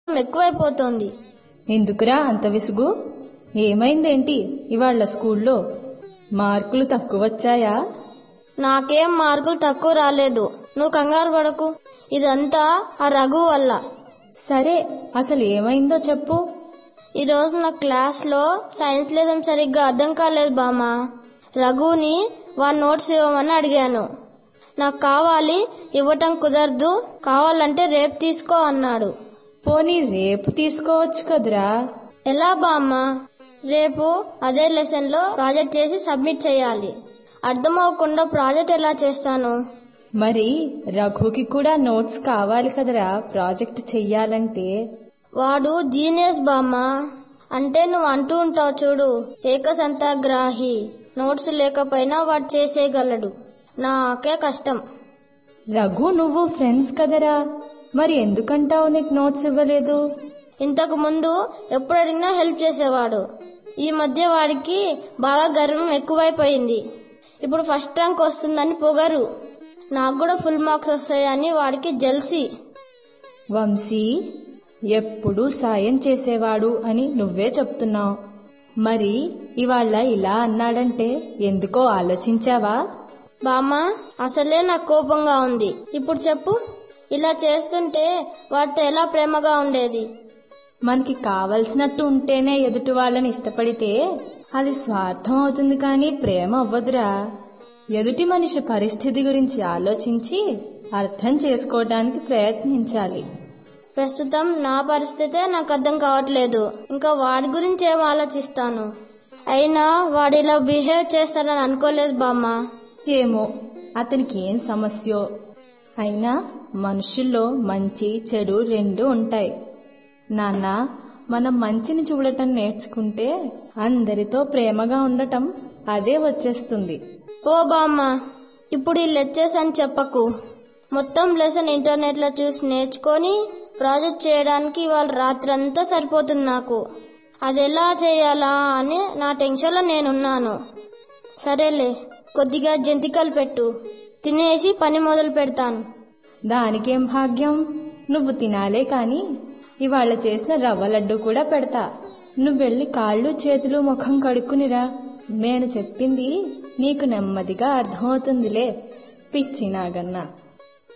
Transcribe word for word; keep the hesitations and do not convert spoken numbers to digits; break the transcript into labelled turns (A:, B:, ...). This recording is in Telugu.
A: ఎక్కువైపోతోంది.
B: ఎందుకురా అంత విసుగు? ఏమైందేంటి ఇవాళ స్కూల్లో? మార్కులు తక్కువ వచ్చాయా?
A: నాకేం మార్కులు తక్కువ రాలేదు, నువ్వు కంగారు పడకు. ఇదంతా ఆ రఘు వల్ల.
B: సరే, అసలు ఏమైందో చెప్పు.
A: ఈరోజు నా క్లాస్ లో సైన్స్ లెసన్ సరిగ్గా అర్థం కాలేదు బామ్మ. రఘుని వాడి నోట్స్ ఇవ్వమని అడిగాను. నాకు కావాలి, ఇవ్వటం కుదరదు, కావాలంటే రేపు తీసుకో అన్నాడు.
B: పోనీ రేపు తీసుకోవచ్చు కదురా.
A: ఎలా బామ్మ? రేపు అదే లెసన్ లో ప్రాజెక్ట్ చేసి సబ్మిట్ చేయాలి. అర్థం అవ్వకుండా ప్రాజెక్ట్ ఎలా చేస్తాను?
B: మరి రఘుకి కూడా నోట్స్ కావాలి కదరా ప్రాజెక్ట్ చెయ్యాలంటే.
A: వాడు జీనియస్ బామ్మ. అంటే నువ్వు అంటూ ఉంటావు చూడు, ఏకసంతాగ్రాహి. నోట్స్ లేకపోయినా వాడు చేసేయగలడు, నాకే కష్టం.
B: రఘు నువ్వు ఫ్రెండ్స్ కదరా, మరి ఎందుకంటావు నీకు నోట్స్ ఇవ్వలేదు?
A: ఇంతకు ముందు ఎప్పుడు అడిగినా హెల్ప్ చేసేవాడు. ఈ మధ్య వాడికి బాగా గర్వం ఎక్కువైపోయింది. ఇప్పుడు ఫస్ట్ ర్యాంక్ వస్తుందని పొగరు, నాకు కూడా ఫుల్ మార్క్స్ వస్తాయని వాడికి జల్సీ.
B: వంశీ ఎప్పుడు సాయం చేసేవాడు అని నువ్వే చెప్తున్నావు. మరి ఇవాళ ఇలా అన్నాడంటే ఎందుకో ఆలోచించావా?
A: బామ్మ, అసలే నాకు కోపంగా ఉంది. ఇప్పుడు చెప్పు, ఇలా చేస్తుంటే వాడితో ఎలా ప్రేమగా ఉండేది?
B: మనకి కావలసినట్టు ఉంటేనే ఎదుటి వాళ్ళని ఇష్టపడితే అది స్వార్థం అవుతుంది కానీ ప్రేమ అవ్వదురా. ఎదుటి మనిషి పరిస్థితి గురించి ఆలోచించి అర్థం చేసుకోవడానికి ప్రయత్నించాలి.
A: ప్రస్తుతం నా పరిస్థితే నాకు అర్థం కావట్లేదు, ఇంకా వాడి గురించి ఏం ఆలోచిస్తాను? అయినా వాడు ఇలా బిహేవ్ చేస్తాడని అనుకోలేదు బామ్మ.
B: ఏమో అతనికి ఏం సమస్యో. అయినా మనుషుల్లో మంచి చెడు రెండు ఉంటాయి నాన్న. మనం మంచిని చూడటం నేర్చుకుంటే అందరితో ప్రేమగా ఉండటం అదే వచ్చేస్తుంది.
A: ఓ బామ్మ, ఇప్పుడు ఈ లెక్చర్స్ అని చెప్పకు. మొత్తం లెసన్ ఇంటర్నెట్ లో చూసి నేర్చుకొని ప్రాజెక్ట్ చేయడానికి ఇవాళ రాత్రంతా సరిపోతుంది నాకు. అది ఎలా చేయాలా అని నా టెన్షన్ లో నేనున్నాను. సరేలే, కొద్దిగా జంతికలు పెట్టు, తినేసి పని మొదలు పెడతాను.
B: దానికేం భాగ్యం, నువ్వు తినాలే కాని ఇవాళ చేసిన రవ్వ లడ్డు కూడా పెడతా. నువ్వు వెళ్ళి కాళ్ళు చేతులు ముఖం కడుక్కునిరా. నేను చెప్పింది నీకు నెమ్మదిగా అర్థమవుతుందిలే పిచ్చి నాగన్నా.